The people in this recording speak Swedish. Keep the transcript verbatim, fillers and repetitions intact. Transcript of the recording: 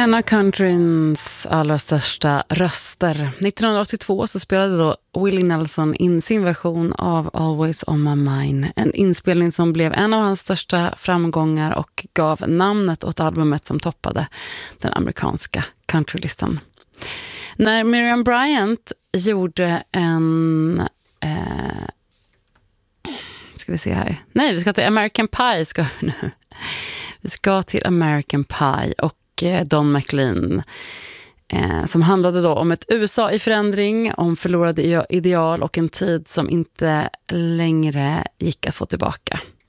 En av countryns allra största röster. nittonhundraåttiotvå så spelade då Willie Nelson in sin version av Always on my mind. En inspelning som blev en av hans största framgångar och gav namnet åt albumet som toppade den amerikanska countrylistan. När Miriam Bryant gjorde en... Eh, ska vi se här. Nej, vi ska till American Pie. Ska vi nu. Vi ska till American Pie och Don McLean eh, som handlade då om ett U S A i förändring, om förlorade ideal och en tid som inte längre gick att få tillbaka.